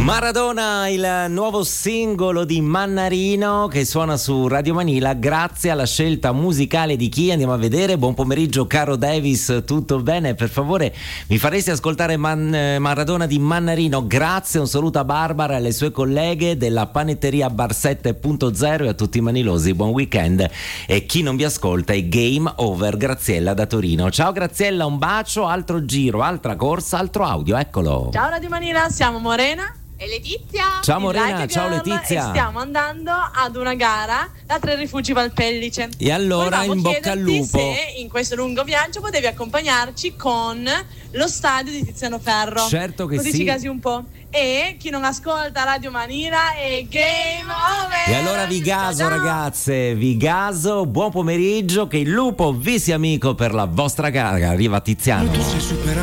Maradona, il nuovo singolo di Mannarino che suona su Radio Manila grazie alla scelta musicale di chi? Andiamo a vedere. Buon pomeriggio caro Davis, tutto bene? Per favore mi faresti ascoltare Maradona di Mannarino? Grazie, un saluto a Barbara e alle sue colleghe della panetteria Bar 7.0 e a tutti i manilosi, buon weekend. E chi non vi ascolta è Game Over, Graziella da Torino. Ciao Graziella, un bacio, altro giro, altra corsa, altro audio, eccolo. Ciao Radio Manila, siamo Morena e Letizia. Ciao Morena, Like ciao Girl, Letizia. e stiamo andando ad una gara da Tre Rifugi Valpellice. E allora in bocca al lupo. Se in questo lungo viaggio potevi accompagnarci con lo stadio di Tiziano Ferro. Certo che così sì. ci casi un po'. E chi non ascolta Radio Manila è Game Over. E allora vi gaso, ciao. Ragazze, vi gaso, buon pomeriggio, che il lupo vi sia amico per la vostra gara. Arriva Tiziano.